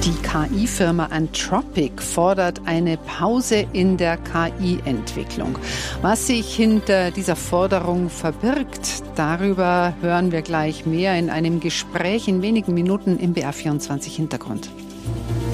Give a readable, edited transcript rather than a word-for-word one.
Die KI-Firma Anthropic fordert eine Pause in der KI-Entwicklung. Was sich hinter dieser Forderung verbirgt, darüber hören wir gleich mehr in einem Gespräch in wenigen Minuten im BR24 Hintergrund.